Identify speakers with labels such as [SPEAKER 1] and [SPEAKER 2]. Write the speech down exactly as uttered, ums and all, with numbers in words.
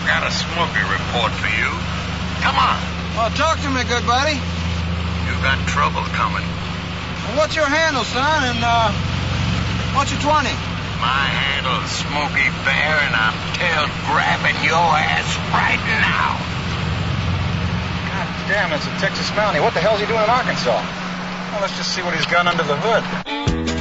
[SPEAKER 1] got a smoky report for you. Come on.
[SPEAKER 2] Well, talk to me, good buddy.
[SPEAKER 1] You got trouble coming.
[SPEAKER 2] Well, what's your handle, son, and, uh, what's your twenty?
[SPEAKER 1] My handle's Smokey Bear, and I'm tail grabbing your ass right now.
[SPEAKER 3] God damn, it's a Texas Mountie. What the hell's he doing in Arkansas? Well, let's just see what he's got under the hood.